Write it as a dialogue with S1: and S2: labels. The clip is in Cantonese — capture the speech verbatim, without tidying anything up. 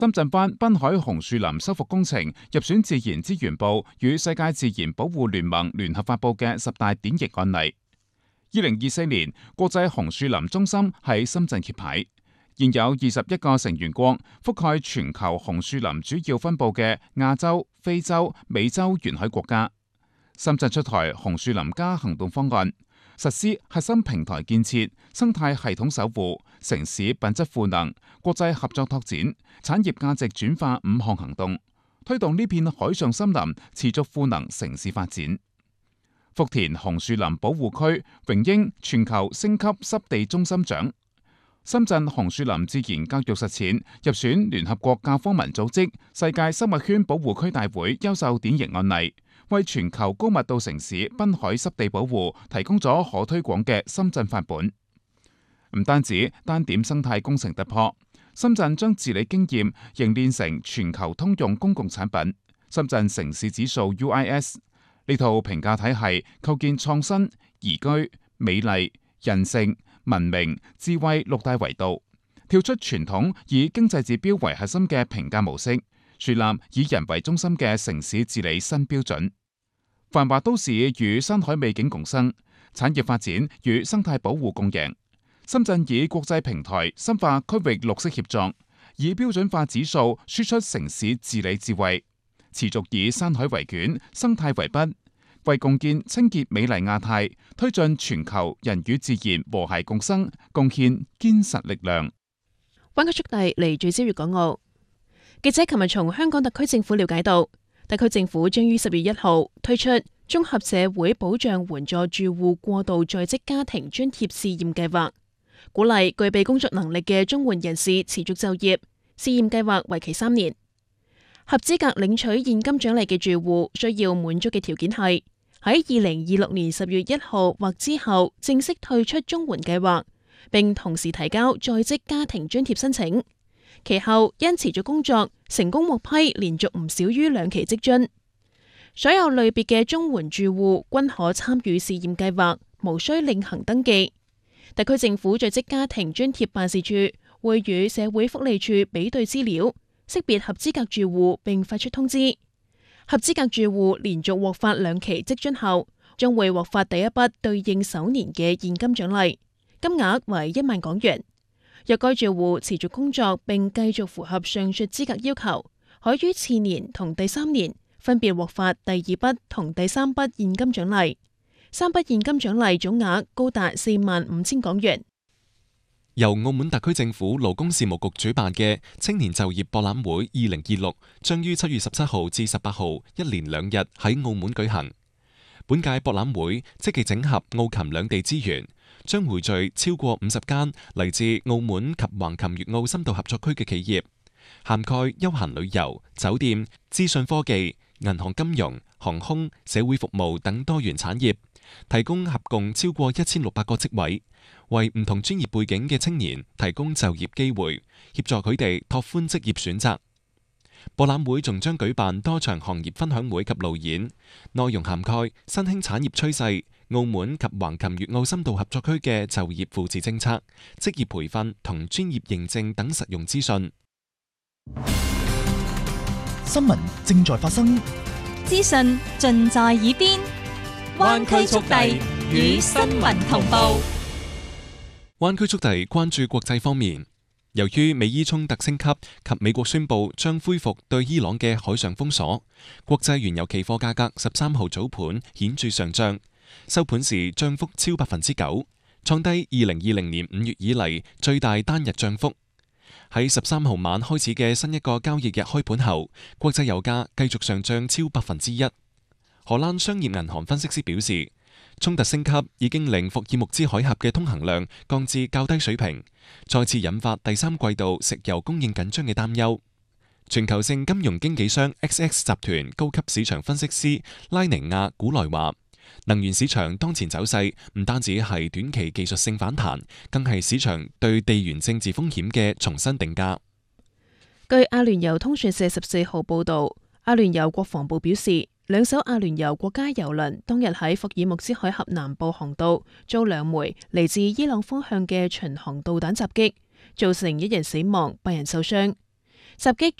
S1: 深圳灣濱海紅樹林修復工程入選自然資源部與世界自然保護聯盟聯合發佈嘅十大典型案例。二零二四年，國際紅樹林中心喺深圳揭牌，現有二十一個成員國，覆蓋全球紅樹林主要分佈嘅亞洲、非洲、美洲沿海國家。深圳出台紅樹林加行動方案，實施核心平台建設、生態系統守護、城市品質賦能、國際合作拓展、產業價值轉化五項行動，推動呢片海上森林持續賦能城市發展。福田紅樹林保護區榮膺全球星級濕地中心獎。深圳紅樹林自然教育實踐入選聯合國教科文組織世界生物圈保護區大會優秀典型案例，為全球高密度城市濱海濕地保護提供咗可推廣嘅深圳範本。唔單止單點生態工程突破，深圳將治理經驗凝練成全球通用公共產品——深圳城市指數 U I S。呢套評價體系構建創新、宜居、美麗、人性、文明、智慧六大維度，跳出傳統以經濟指標為核心嘅評價模式，樹立以人為中心嘅城市治理新標準。繁華都市與山海美景共生，產業發展與生態保護共贏。深圳以國際平台深化區域綠色協作，以標準化指數輸出城市治理智慧，持續以山海為卷、生態為筆，為共建清潔美麗亞太、推進全球人與自然和諧共生貢獻堅實力量。
S2: 灣區速遞嚟聚焦粵港澳。記者琴日從香港特區政府了解到，特區政府將於十月一號推出綜合社會保障援助住戶過渡在職家庭津貼試驗計劃，鼓勵具備工作能力嘅綜援人士持續就業。試驗計劃為期三年，合資格領取現金獎勵嘅住戶需要滿足嘅條件係喺二零二六年十月一號或之後正式退出綜援計劃，並同時提交在職家庭津貼申請。其後因持續工作成功獲批連續唔少於兩期職津。所有類別嘅綜援住戶均可參與試驗計劃，無需另行登記。特區政府在職家庭津貼辦事處會與社會福利處比對資料，識別合資格住戶並發出通知。合資格住戶連續獲發兩期職津後，將會獲發第一筆對應首年嘅現金獎勵，金額為一萬港元。若該住戶持續工作並繼續符合上述資格要求，可於次年同第三年分別獲發第二筆同第三筆現金獎勵。三筆現金獎勵總額高達四萬五千港元。
S3: 由澳門特區政府勞工事務局主辦嘅青年就業博覽會二零二六將於七月十七號至十八號一連兩日喺澳門舉行。本屆博覽會積極整合澳琴兩地資源，將匯聚超過五十間嚟自澳門及橫琴粵澳深度合作區嘅企業，涵蓋休閒旅遊、酒店、資訊科技、銀行金融、航空、社會服務等多元產業，提供合共超過一千六百個職位，為唔同專業背景嘅青年提供就業機會，協助佢哋拓寬職業選擇。博覽會仲將舉辦多場行業分享會及路演，內容涵蓋新興產業趨勢、澳門及橫琴粵澳深度合作區嘅就業扶持政策、職業培訓同專業認證等實用資訊。
S4: 新聞正在發生，
S5: 資訊盡在耳邊，灣區速遞與新聞同步。
S3: 灣區速遞關注國際方面，由於美伊衝突升級及美國宣布將恢復對伊朗嘅海上封鎖，國際原油期貨價格十三號早盤顯著上漲，收盤時漲幅超百分之九，創低二零二零年五月以嚟最大單日漲幅。喺十三號晚開始嘅新一個交易日開盤後，國際油價繼續上漲超百分之一。荷蘭商業銀行分析師表示，衝突升級已經令霍爾木茲海峽嘅通行量降至較低水平，再次引發第三季度石油供應緊張嘅擔憂。全球性金融經紀商 X X 集團高級市場分析師拉尼亞古萊話，能源市場當前走勢唔單止係短期技術性反彈，更係市場對地緣政治風險嘅重新定價。
S2: 據阿聯酋通訊社十四號報道，阿聯酋國防部表示，兩艘阿聯酋國家油輪當日喺霍爾木茲海峽南部航道遭兩枚嚟自伊朗方向嘅巡航導彈襲擊，造成一人死亡、八人受傷。 襲擊